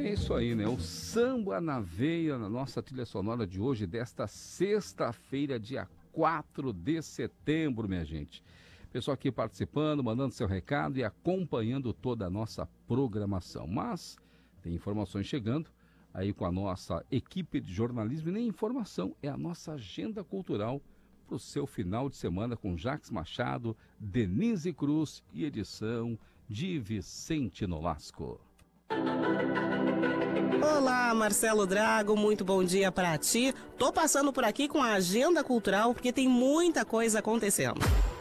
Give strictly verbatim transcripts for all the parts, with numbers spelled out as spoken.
É isso aí, né? O samba na veia, na nossa trilha sonora de hoje, desta sexta-feira, dia quatro de setembro, minha gente. Pessoal aqui participando, mandando seu recado e acompanhando toda a nossa programação. Mas tem informações chegando aí com a nossa equipe de jornalismo, e nem informação, é a nossa agenda cultural para o seu final de semana com Jacques Machado, Denise Cruz e edição de Vicente Nolasco. Olá, Marcelo Drago, muito bom dia para ti. Tô passando por aqui com a agenda cultural porque tem muita coisa acontecendo.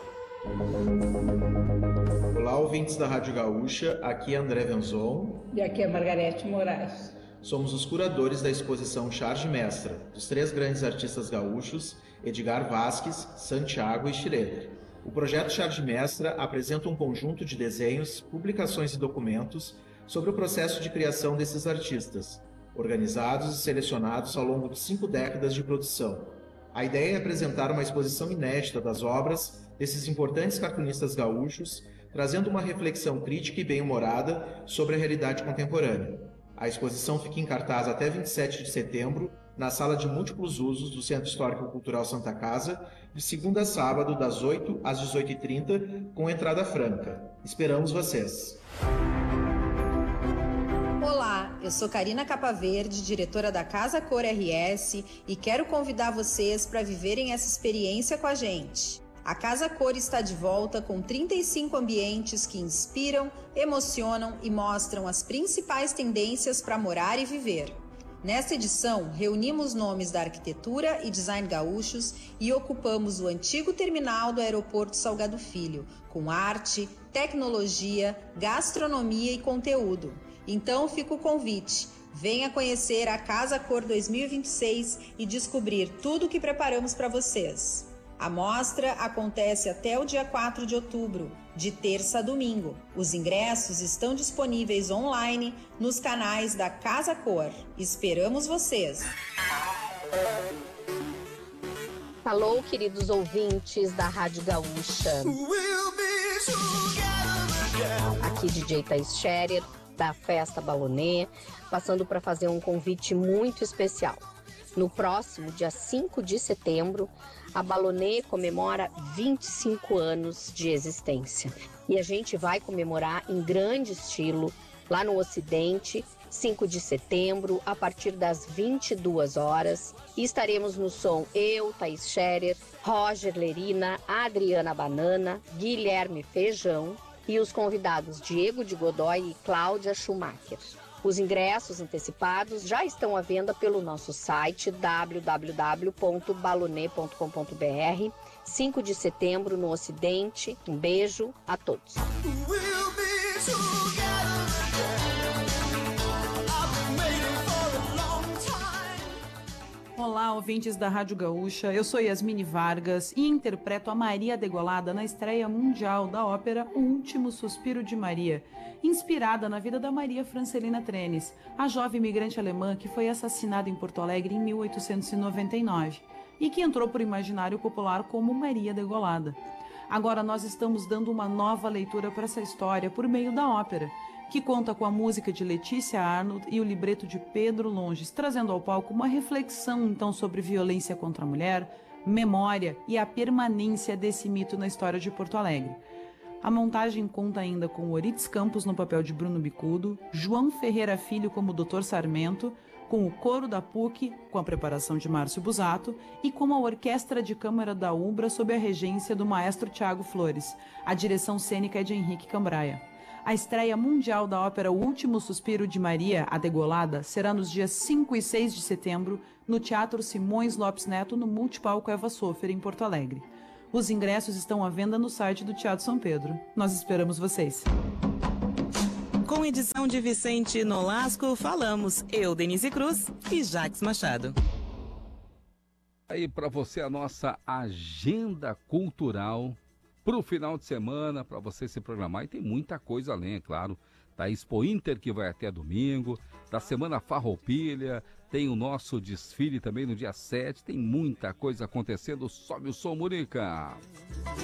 Olá, ouvintes da Rádio Gaúcha, aqui é André Venzon. E aqui é Margarete Moraes. Somos os curadores da exposição Charge Mestra, dos três grandes artistas gaúchos, Edgar Vasques, Santiago e Schroeder. O projeto Charge Mestra apresenta um conjunto de desenhos, publicações e documentos sobre o processo de criação desses artistas, organizados e selecionados ao longo de cinco décadas de produção. A ideia é apresentar uma exposição inédita das obras desses importantes cartunistas gaúchos, trazendo uma reflexão crítica e bem-humorada sobre a realidade contemporânea. A exposição fica em cartaz até vinte e sete de setembro, na Sala de Múltiplos Usos do Centro Histórico Cultural Santa Casa, de segunda a sábado, das oito às dezoito e trinta, com entrada franca. Esperamos vocês! Olá, eu sou Karina Capaverde, diretora da Casa Cor R S, e quero convidar vocês para viverem essa experiência com a gente. A Casa Cor está de volta com trinta e cinco ambientes que inspiram, emocionam e mostram as principais tendências para morar e viver. Nesta edição, reunimos nomes da arquitetura e design gaúchos e ocupamos o antigo terminal do Aeroporto Salgado Filho, com arte, tecnologia, gastronomia e conteúdo. Então fica o convite. Venha conhecer a Casa Cor dois mil e vinte e seis e descobrir tudo o que preparamos para vocês. A mostra acontece até o dia quatro de outubro, de terça a domingo. Os ingressos estão disponíveis online nos canais da Casa Cor. Esperamos vocês! Alô, queridos ouvintes da Rádio Gaúcha. Aqui D J Thaís Scherer, da Festa Balonê, passando para fazer um convite muito especial. No próximo dia cinco de setembro, a Balonê comemora vinte e cinco anos de existência. E a gente vai comemorar em grande estilo, lá no Ocidente, cinco de setembro, a partir das vinte e duas horas. E estaremos no som eu, Thaís Scherer, Roger Lerina, Adriana Banana, Guilherme Feijão e os convidados Diego de Godoy e Cláudia Schumacher. Os ingressos antecipados já estão à venda pelo nosso site w w w ponto balonê ponto com ponto b r. cinco de setembro no Ocidente. Um beijo a todos. Olá, ouvintes da Rádio Gaúcha, eu sou Yasmine Vargas e interpreto a Maria Degolada na estreia mundial da ópera O Último Suspiro de Maria, inspirada na vida da Maria Francelina Trenes, a jovem imigrante alemã que foi assassinada em Porto Alegre em mil oitocentos e noventa e nove e que entrou para o imaginário popular como Maria Degolada. Agora nós estamos dando uma nova leitura para essa história por meio da ópera, que conta com a música de Letícia Arnold e o libreto de Pedro Longes, trazendo ao palco uma reflexão então sobre violência contra a mulher, memória e a permanência desse mito na história de Porto Alegre. A montagem conta ainda com Oritz Campos no papel de Bruno Bicudo, João Ferreira Filho como doutor Sarmento, com o coro da P U C, com a preparação de Márcio Busato, e com a Orquestra de Câmara da Ubra sob a regência do maestro Tiago Flores. A direção cênica é de Henrique Cambraia. A estreia mundial da ópera O Último Suspiro de Maria, a Degolada, será nos dias cinco e seis de setembro, no Teatro Simões Lopes Neto, no Multipalco Eva Sofer, em Porto Alegre. Os ingressos estão à venda no site do Teatro São Pedro. Nós esperamos vocês. Com edição de Vicente Nolasco, falamos eu, Denise Cruz e Jacques Machado. Aí para você a nossa agenda cultural para o final de semana, para você se programar, e tem muita coisa além, é claro. Da Expo Inter, que vai até domingo, da Semana Farroupilha, tem o nosso desfile também no dia sete, tem muita coisa acontecendo. Sobe o som, Murica!